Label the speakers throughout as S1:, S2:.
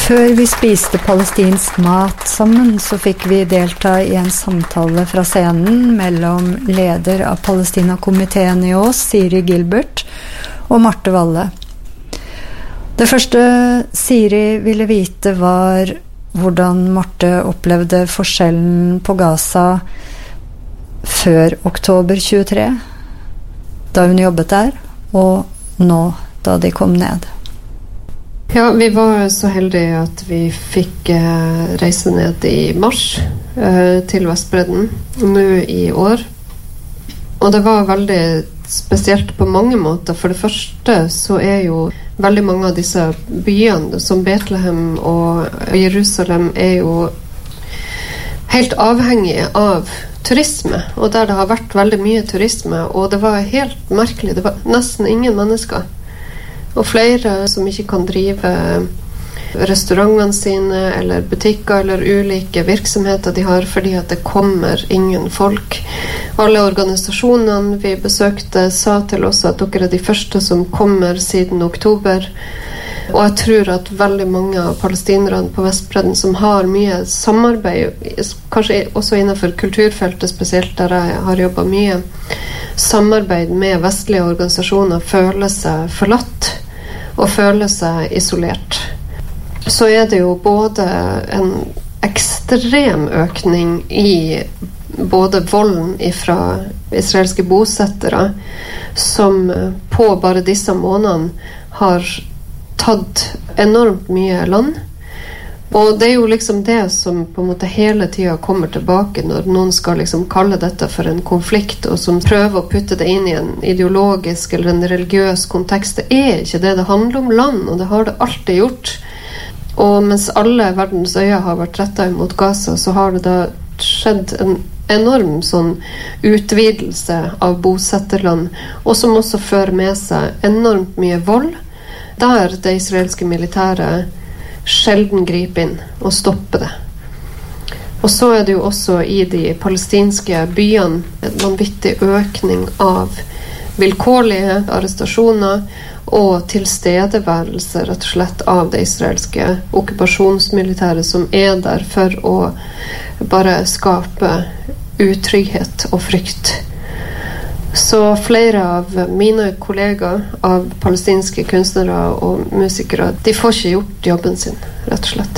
S1: Før vi spiste palestinsk mat sammen, så fikk vi delta i en samtale fra scenen mellom leder av Palestina-komiteen i Ås, Siri Gilbert, og Marte Valle. Det første Siri ville vite var hvordan Marte opplevde forskjellen på Gaza før oktober 23, da hun jobbet der, og nå da de kom ned.
S2: Ja, vi var så heldige at vi fikk reise ned i mars til Vestbredden nå i år. Og det var veldig spesielt på mange måter. For det første så jo veldig mange av disse byene, som Betlehem og Jerusalem, jo helt avhengige av turisme. Og der det har vært veldig mye turisme, og det var helt merkelig. Det var nesten ingen mennesker. Og flere som ikke kan drive restaurantene sine eller butikker eller ulike virksomheter de har fordi at det kommer ingen folk. Alle organisasjonene vi besøkte sa til oss at dere de første som kommer siden oktober. Og jeg tror at veldig mange av palestinerne på Vestbredden som har mye samarbeid, kanskje også innenfor kulturfeltet spesielt der jeg har jobbet mye, samarbeid med vestlige organisasjoner, føler seg forlatt og føler seg isolert. Så det jo både en ekstrem økning i både volden fra israelske bosettere, som på bare disse månedene har tatt enormt mye land. Og det jo liksom det som på en måte hele tiden kommer tilbake når noen skal liksom kalle dette for en konflikt, og som prøver å putte det inn i en ideologisk eller en religiøs kontekst. Det ikke det. Det handler om land, og det har det alltid gjort. Og mens alle verdens øyne har vært rettet mot Gaza, så har det da skjedd en enorm sånn utvidelse av bosetterland, og som også fører med seg enormt mye vold, der det israelske militæret sjelden gripe inn og stoppe det. Og så det jo også i de palestinske byene en vanvittig økning av vilkårlige arrestasjoner og tilstedeværelse rett og slett av det israelske okkupasjonsmilitæret som der for å bare skape utrygghet og frykt. Så flere av mine kollegaer av palestinske kunstnere og musikere, de får ikke gjort jobben sin, rett og slett.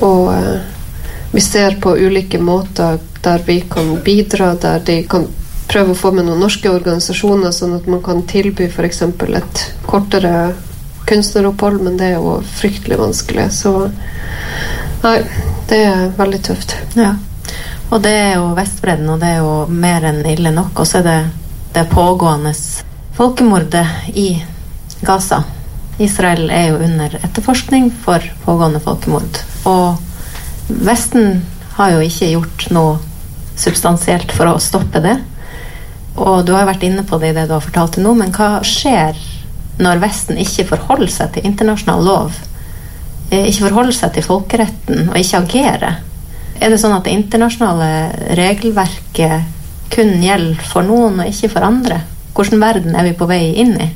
S2: Og vi ser på ulike måter der vi kan bidra, der de kan prøve å få med noen norske organisasjoner, sånn at man kan tilby for eksempel et kortere kunstneropphold, men det jo fryktelig vanskelig. Så nei, det veldig tøft.
S3: Ja, og det jo Vestbredden, og det jo mer enn ille nok, og så det pågående folkemordet i Gaza. Israel jo under etterforskning for pågående folkemord. Og Vesten har jo ikke gjort noe substansielt for å stoppe det. Og du har vært inne på det i det du har fortalt til nå, men hva skjer når Vesten ikke forholder seg til internasjonal lov, ikke forholder seg til folkeretten og ikke agerer? Det sånn at det internasjonale regelverket kun gjelder for noen og ikke for andre? Hvordan verden vi på vei inn i?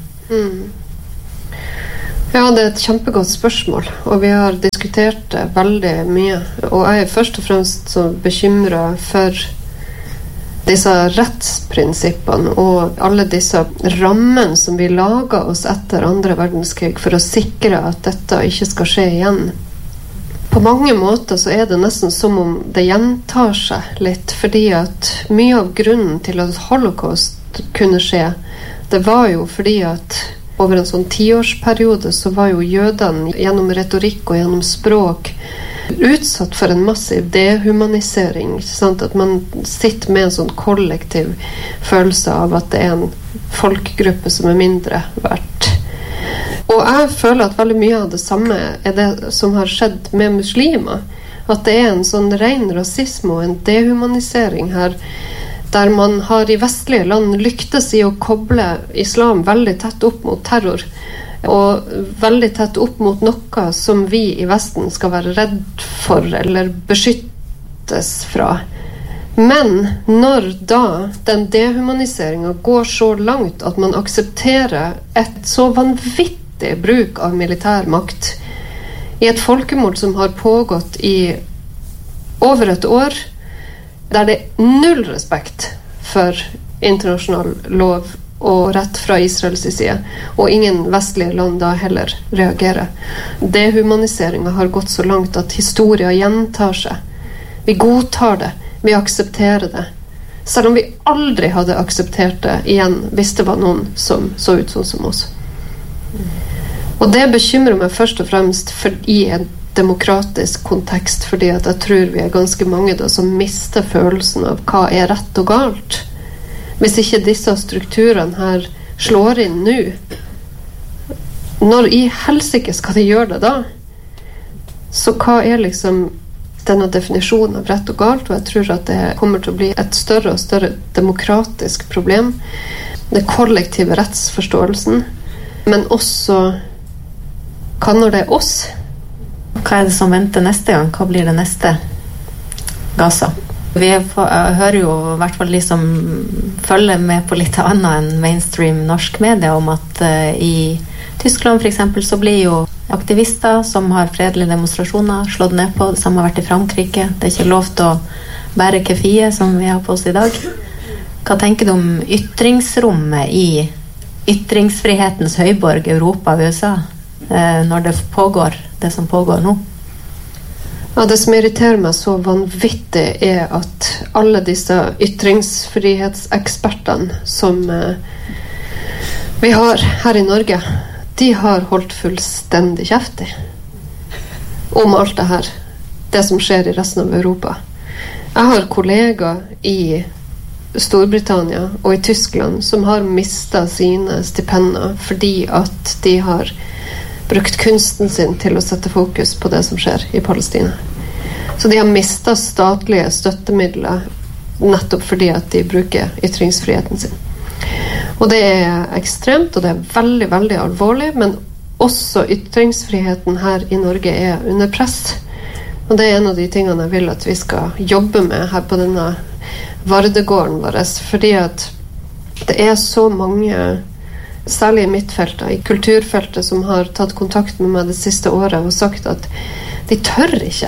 S2: Ja, det et kjempegodt spørsmål, og vi har diskutert det veldig mye. Og jeg først og fremst så bekymret for disse rettsprinsippene og alle disse rammene som vi lager oss etter andre verdenskrig for å sikre at dette ikke skal skje igjen. På mange måter så det nesten som om det gjentar seg litt, fordi at mye av grunnen til at holocaust kunne skje, det var jo fordi at over en sånn 10-årsperiode så var jo jødene gjennom retorikk og gjennom språk utsatt for en massiv dehumanisering, ikke sant? At man sitter med en sånn kollektiv følelse av at det en folkegruppe som mindre verdt. Og jeg føler at veldig mye av det samme det som har skjedd med muslimer. At det en sånn ren rasisme og en dehumanisering her, der man har i vestlige land lyktes i å koble islam veldig tett opp mot terror, og veldig tett opp mot noe som vi i Vesten skal være redd for eller beskyttes fra. Men når da den dehumaniseringen går så langt at man aksepterer et så vanvittig bruk av militær makt I et folkemord som har pågått i over et år, der det null respekt for internasjonal lov og rett fra Israels side, og ingen vestlige land da heller reagerer. Dehumaniseringen har gått så langt at historien gjentar seg. Vi godtar det, vi aksepterer det. Selv om vi aldri hadde akseptert det igjen hvis det var noen som så ut sånn som oss. Og det bekymrer meg først og fremst i en demokratisk kontekst, fordi at jeg tror vi ganske mange da som mister følelsen av hva rett og galt. Hvis ikke disse strukturene her slår inn nå, når i helsike skal de gjøre det da? Så hva liksom denne definisjonen av rett og galt? Og jeg tror at det kommer til å bli et større og større demokratisk problem. Den kollektive rettsforståelsen, men også hva når det oss?
S3: Hva det som venter neste gang? Hva blir det neste Gaza? Vi hører jo I hvert fall de som følger med på litt annet enn mainstream norsk media om at I Tyskland for eksempel så blir jo aktivister som har fredelige demonstrasjoner slått ned på. Det samme har vært I Frankrike. Det ikke lov til å bære kefie som vi har på oss I dag. Hva tenker du om ytringsrommet I ytringsfrihetens høyborg Europa og USA når det pågår det som pågår nå?
S2: Ja, det som irriterer meg så vanvittig at alle disse ytringsfrihetsekspertene som vi har her I Norge, de har holdt fullstendig kjeft om alt det her, det som skjer I resten av Europa. Jeg har kollegaer I Storbritannia og I Tyskland som har mistet sine stipender fordi at de har brukt kunsten sin til å sette fokus på det som skjer I Palestina. Så de har mistet statlige støttemidler nettopp fordi at de bruker ytringsfriheten sin. Og det ekstremt, og det veldig, veldig alvorlig, men også ytringsfriheten her I Norge under press. Og det en av de tingene jeg vil at vi skal jobbe med her på denne Vardegården vår, fordi at det så mange særlig I mitt felt, I kulturfeltet som har tatt kontakt med meg det siste året og sagt at de tør ikke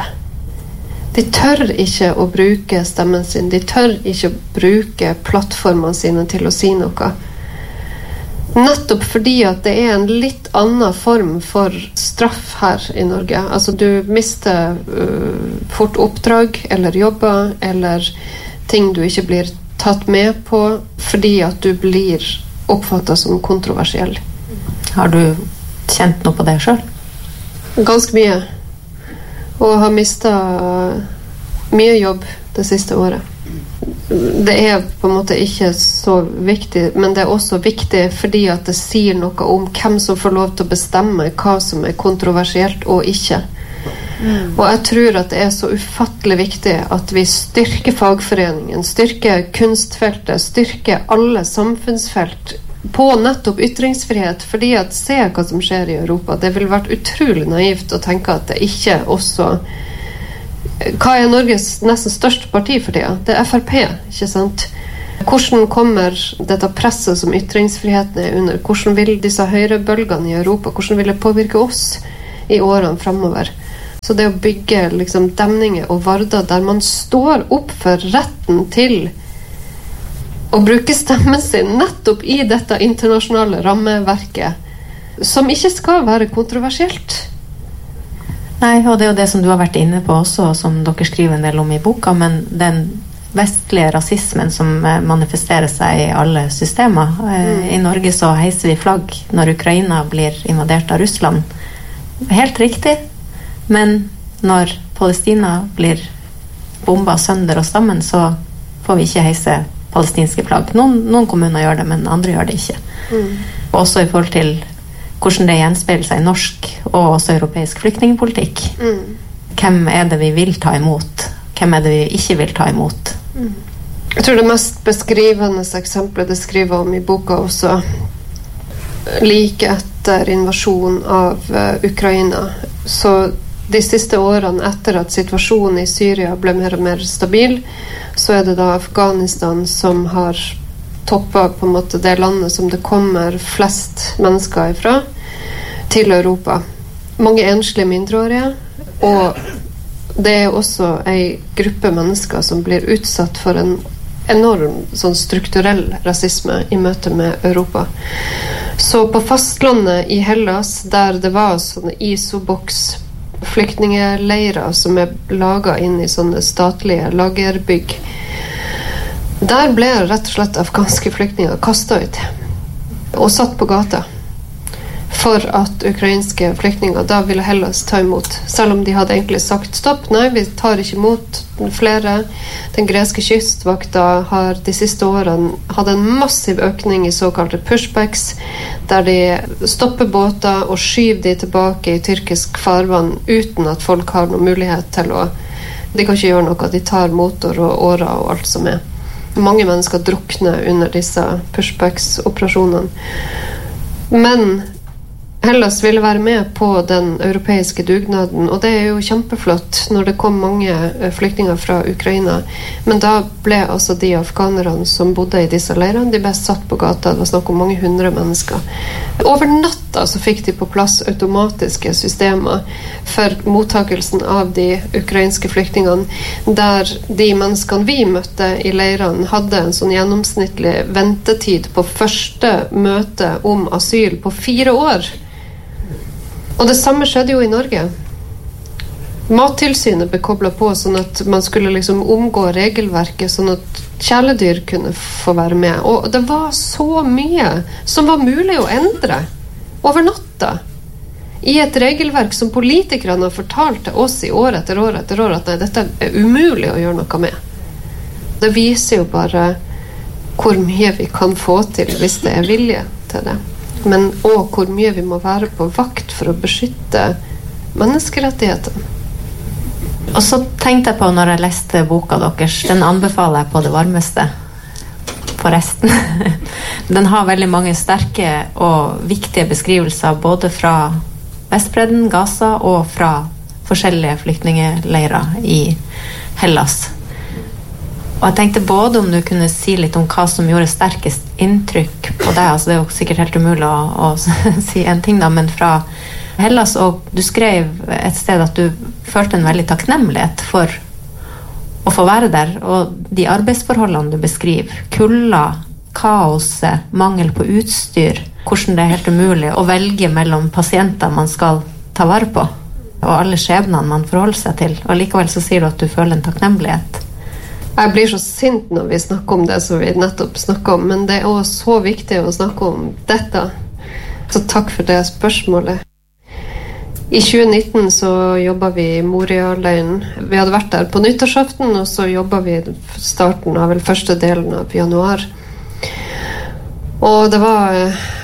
S2: å bruke stemmen sin, de tør ikke å bruke plattformene sine til å si noe nettopp fordi at det en litt annen form for straff her I Norge. Altså du mister fort oppdrag eller jobber eller ting du ikke blir tatt med på fordi at du blir oppfattet som kontroversiell.
S3: Har du kjent noe på det selv?
S2: Ganske mye. Og har mistet mye jobb det siste året. Det på en måte ikke så viktig, men det også viktig fordi at det sier noe om hvem som får lov til å bestemme hva som kontroversielt og ikke. Og jeg tror at det så ufattelig viktig at vi styrker fagforeningen, styrker kunstfeltet, styrker alle samfunnsfelt på nettopp ytringsfrihet, fordi at se hva som skjer I Europa. Det ville vært utrolig naivt å tenke at det ikke også hva Norges nesten største parti for det? Det FRP, ikke sant? Hvordan kommer dette presset som ytringsfriheten under? Hvordan vil disse høyrebølgene I Europa, hvordan vil det påvirke oss I årene fremover? Så det å bygge liksom demninger og varder der man står opp for retten til å bruke stemmen sin nettopp I dette internasjonale rammeverket som ikke skal være kontroversielt.
S3: Nei, og det jo det som du har vært inne på også, som dere skriver en del om I boka, men den vestlige rasismen som manifesterer seg I alle systemer. I Norge så heiser vi flagg når Ukraina blir invadert av Russland. Helt riktig, men når Palestina blir bombet sønder og sammen, så får vi ikke heise palestinske flagg. Noen kommuner gjør det, men andre gjør det ikke. Også I forhold til hvordan det gjenspeiler seg I norsk og også europeisk flyktningpolitikk. Hvem det vi vil ta imot? Hvem det vi ikke vil ta imot?
S2: Jeg tror det mest beskrivende eksempelet det skriver om I boka også, like etter invasjonen av Ukraina. Så de siste årene etter at situasjonen I Syria ble mer og mer stabil, så det da Afghanistan som har toppet på en måte det landet som det kommer flest mennesker ifra til Europa. mange enslige mindreårige, og det også en gruppe mennesker som blir utsatt for en enorm sånn strukturell rasisme i møte med Europa. Så på fastlandet i Hellas, der det var sånne isoboks flyktningeleirer som laget inn i sånne statlige lagerbygg, der ble rett og slett afghanske flyktninger kastet ut og satt på gata for at ukrainske flyktninger da ville Hellas ta imot, selv om de hadde egentlig sagt stopp, nei, vi tar ikke imot flere. Den greske kystvakta har de siste årene hatt en massiv økning i såkalte pushbacks, der de stopper båter og skyver de tilbake i tyrkisk farvann uten at folk har noen mulighet til å, de kan ikke gjøre noe, de tar motor og årer og alt som mange mennesker drukner under disse pushbacks-operasjonene. Men Hellas ville være med på den europeiske dugnaden, og det jo kjempeflott når det kom mange flyktninger fra Ukraina. Men da ble altså de afghanerne som bodde i disse leirene, de ble satt på gata. Det var snakk om mange hundre mennesker. Over natta så fikk de på plass automatiske systemer for mottakelsen av de ukrainske flyktningene, der de menneskene vi møtte i leirene hadde en sånn gjennomsnittlig ventetid på første møte om asyl på 4 år. Og det samme skjedde jo i Norge. Mattilsynet ble koblet på sånn at man skulle liksom omgå regelverket sånn at kjæledyr kunne få være med. Og det var så mye som var mulig å endre over natta i et regelverk som politikerne har fortalt til oss i år etter år etter år at nei, dette umulig å gjøre noe med. Det viser jo bare hvor mye vi kan få til hvis det vilje til det. Men også hvor mye vi må være på vakt for å beskytte menneskerettighetene.
S3: Og så tenkte jeg på når jeg leste boka deres, den anbefaler jeg på det varmeste, forresten. Den har veldig mange sterke og viktige beskrivelser, både fra Vestbredden, Gaza, og fra forskjellige flyktningeleirer i Hellas. Og jeg tenkte både om du kunne si litt om hva som gjorde sterkest inntrykk på deg, altså det jo sikkert helt umulig å si en ting da, men fra Hellas, og du skrev et sted at du følte en veldig takknemlighet for å få være der, og de arbeidsforholdene du beskriver, kulda, kaoset, mangel på utstyr, hvordan det helt umulig å velge mellom pasienter man skal ta vare på, og alle skjebnene man forholder seg til, og likevel så sier du at du føler en takknemlighet.
S2: Jeg blir så sint når vi snakker om det som vi nettopp snakket om, men det også så viktig å snakke om dette. Så takk for det spørsmålet. I 2019 så jobbet vi i Moria-leiren. Vi hadde vært der på nyttårsaften, og så jobbet vi starten av første delen av januar. Og det var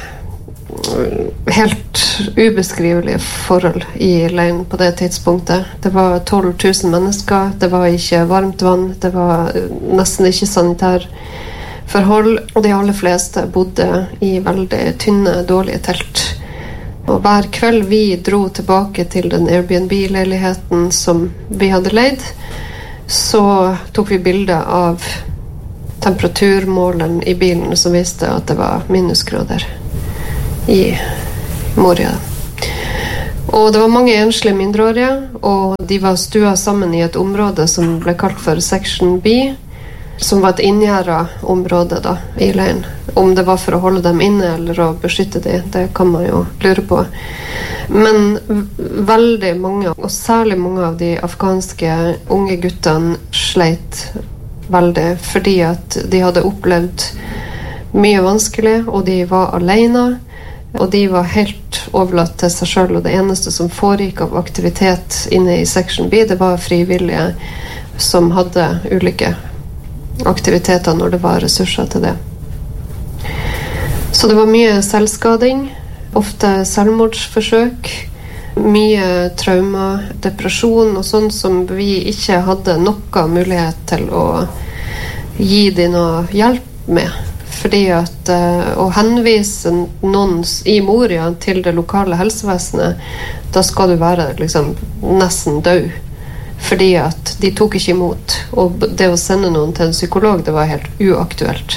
S2: helt ubeskrivelige forhold i leiren på det tidspunktet. Det var 12 000 mennesker, det var ikke varmt vann, det var nesten ikke sanitær forhold, og de aller fleste bodde i veldig tynne, dårlige telt. Og hver kveld vi dro tilbake til den Airbnb-leiligheten som vi hadde leid, så tok vi bilde av temperaturmåleren i bilen som viste at det var minusgrader i Moria. Og det var mange enslige mindreårige, og de var stua sammen i et område som ble kalt for Section B, som var et inngjerdet område da, i leiren. Om det var for å holde dem inne eller å beskytte dem, det kan man jo lure på. Men veldig mange, og særlig mange av de afghanske unge guttene sleit veldig, fordi at de hadde opplevd mye vanskelig, og de var alene, og de var helt overlatt til seg selv, og det eneste som foregikk av aktivitet inne i Section B, det var frivillige som hadde ulike aktiviteter når det var ressurser til det. Så det var mye selvskading, ofte selvmordsforsøk, mye trauma, depresjon og sånn som vi ikke hadde noe mulighet til å gi dem noe hjelp med. Fordi at å henvise noen i Moria til det lokale helsevesenet, da skal du være liksom nesten død. Fordi at de tok ikke imot. Og det å sende noen til en psykolog, det var helt uaktuelt.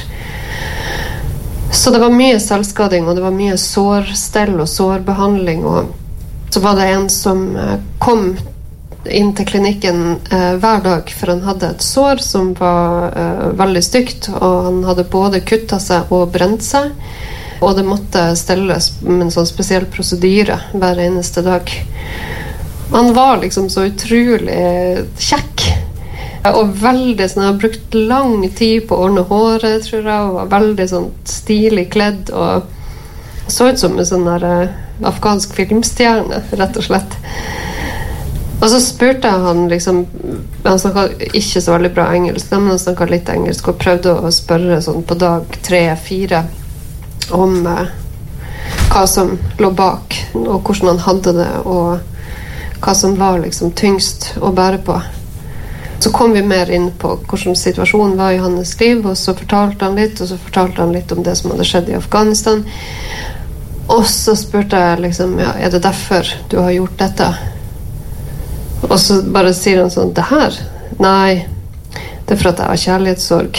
S2: Så det var mye selvskading, og det var mye sårstell og sårbehandling. Og så var det en som kom inn til klinikken hver dag, for han hadde et sår som var veldig stygt, og han hadde både kuttet seg og brent seg, og det måtte stelles med en sånn spesiell prosedyre hver eneste dag. Han var liksom så utrolig kjekk, og veldig sånn, han har brukt lang tid på å ordne håret, tror jeg, og var veldig sånn stilig kledd, og så ut som en sånn der afghansk filmstjerne, rett og slett. Og så spurte han liksom, han snakket ikke så veldig bra engelsk, men han snakket litt engelsk, og prøvde å spørre sånn på dag 3-4 om hva som lå bak, og hvordan han hadde det, og hva som var liksom tyngst å bære på. Så kom vi mer inn på hvordan situasjonen var i hans liv, og så fortalte han litt, og så fortalte han litt om det som hadde skjedd i Afghanistan. Og så spurte jeg liksom, ja, er det derfor du har gjort dette? Og så bare sier han sånn, det her? Nei, det er for at jeg har kjærlighetssorg.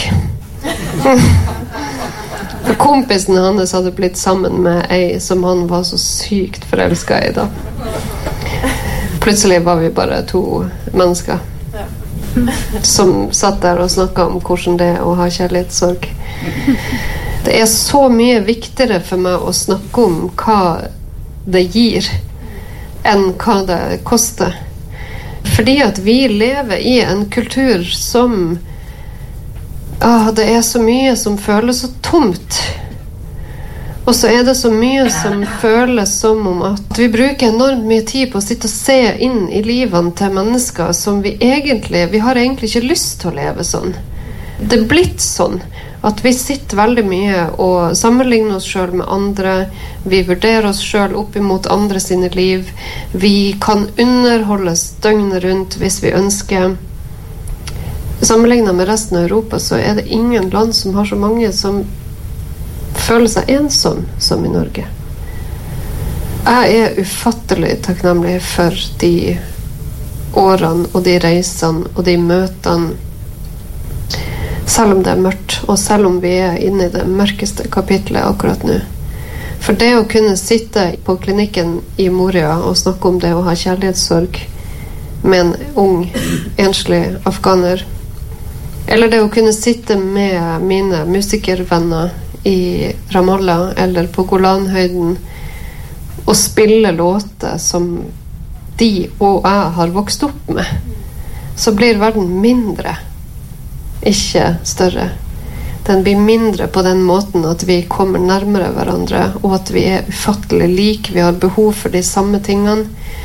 S2: For kompisen hans hadde blitt sammen med ei som han var så sykt forelsket i da. Plutselig var vi bare 2 mennesker som satt der og snakket om hvordan det er å ha kjærlighetssorg. Det er så mye viktigere for meg å snakke om hva det gir enn hva det koster. Fordi at vi lever i en kultur som det er så mye som føles så tomt. Og så er det så mye som føles som om at vi bruker enormt mye tid på å sitte og se inn i livene til mennesker som vi har egentlig ikke lyst til å leve sånn. Det er blitt sånn at vi sitter veldig mye og sammenligner oss selv med andre, vi vurderer oss selv opp imot andre sine liv, vi kan underholdes døgnet rundt hvis vi ønsker. Sammenlignet med resten av Europa så er det ingen land som har så mange som føler seg ensom som i Norge. Jeg er ufattelig takknemlig for de årene og de reisene og de møtene, selv om det er mørkt, og selv om vi er inne i det mørkeste kapitlet akkurat nå. For det å kunne sitte på klinikken i Moria og snakke om det å ha kjærlighetssorg med en ung, enslig afghaner, eller det å kunne sitte med mine musikervenner i Ramallah eller på Golanhøyden og spille låter som de og jeg har vokst opp med, så blir verden mindre, ikke større. Den blir mindre på den måten at vi kommer nærmere hverandre, og at vi er ufattelig like, vi har behov for de samme tingene.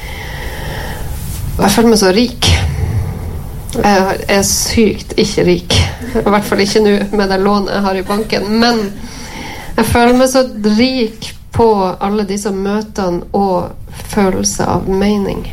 S2: Jeg føler meg så rik. Jeg er sykt ikke rik, i hvert fall ikke nå med det lånet jeg har i banken, men jeg føler meg så rik på alle disse møtene og følelse av mening.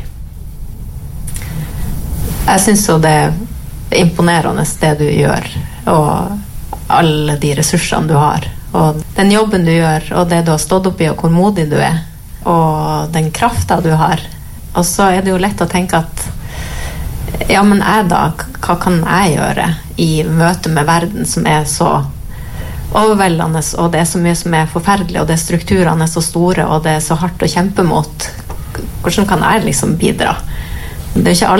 S3: Jeg synes jo det er imponerende det du gjør, og alle de ressursene du har, og den jobben du gjør, og det du har stått opp i, og hvor modig du er, og den kraften du har. Og så er det jo lett å tenke at ja, men hva kan jeg gjøre i møte med verden som er så overveldende, og det er så mye som er forferdelig, og det strukturene er så store, og det er så hardt å kjempe mot. Hvordan kan jeg liksom bidra? Det er ikke alle